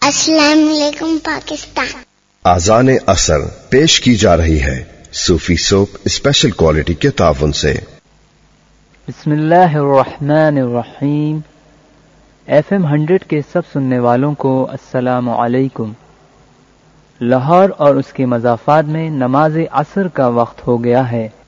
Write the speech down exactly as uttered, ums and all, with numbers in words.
अस्सलाम वालेकुम पाकिस्तान। आज़ान असर पेश की जा रही है सूफी सोप स्पेशल क्वालिटी के ताउन से। बिस्मिल्लाहिर्रहमानिर्रहीम। एफ एम हंड्रेड के सब सुनने वालों को अस्सलामु अलैकुम। लाहौर और उसके मज़ाफ़ात में नमाज असर का वक्त हो गया है।